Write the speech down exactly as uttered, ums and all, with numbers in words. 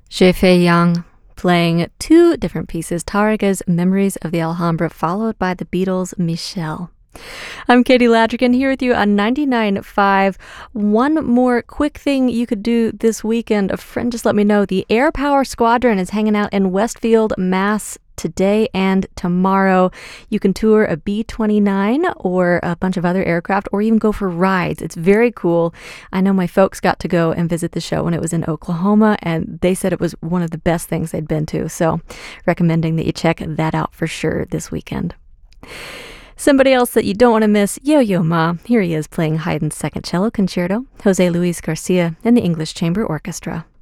Fei Yang playing two different pieces, Tárrega Memories of the Alhambra, followed by the Beatles' Michelle. I'm Katie Ladrigan here with you on ninety-nine point five. One more quick thing you could do this weekend. A friend just let me know the Air Power Squadron is hanging out in Westfield, Mass today and tomorrow. You can tour a B twenty-nine or a bunch of other aircraft, or even go for rides. It's very cool. I know my folks got to go and visit the show when it was in Oklahoma, and they said it was one of the best things they'd been to. So recommending that you check that out for sure this weekend. Somebody else that you don't want to miss, Yo-Yo Ma. Here he is playing Haydn's Second Cello Concerto, Jose Luis Garcia and the English Chamber Orchestra.